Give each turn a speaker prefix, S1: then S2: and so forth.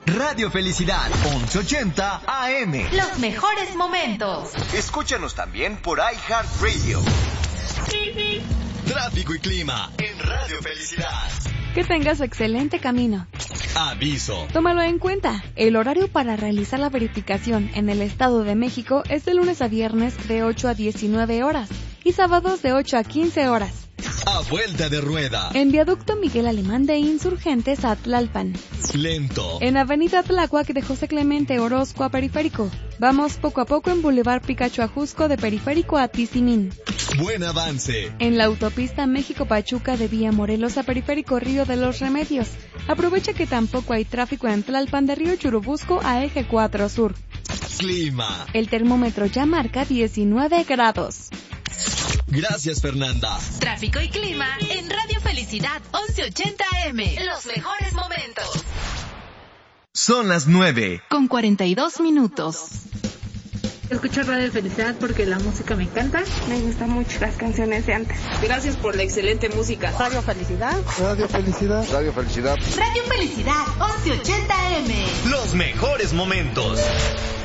S1: Radio Felicidad, 1180 AM.
S2: Los mejores momentos.
S1: Escúchanos también por iHeartRadio. Tráfico y clima en Radio Felicidad.
S3: Que tengas excelente camino.
S1: Aviso.
S3: Tómalo en cuenta. El horario para realizar la verificación en el Estado de México es de lunes a viernes de 8 a 19 horas y sábados de 8 a 15 horas.
S1: A vuelta de rueda.
S3: En Viaducto Miguel Alemán de Insurgentes a Tlalpan.
S1: Lento.
S3: En Avenida Tláhuac de José Clemente Orozco a Periférico. Vamos poco a poco en Boulevard Picacho Ajusco de Periférico a Tizimín.
S1: Buen avance.
S3: En la autopista México-Pachuca de Vía Morelos a Periférico Río de los Remedios. Aprovecha que tampoco hay tráfico en Tlalpan de Río Churubusco a Eje 4 Sur.
S1: Clima.
S3: El termómetro ya marca 19 grados.
S1: Gracias, Fernanda.
S2: Tráfico y clima en Radio Felicidad 1180 AM. Los mejores momentos.
S1: Son las 9.
S2: Con 42 minutos.
S4: Escucho Radio Felicidad porque la música me encanta.
S5: Me gustan mucho las canciones de antes.
S4: Gracias por la excelente música.
S5: Radio Felicidad.
S6: Radio Felicidad.
S7: Radio Felicidad.
S2: Radio Felicidad 1180 AM.
S1: Los mejores momentos.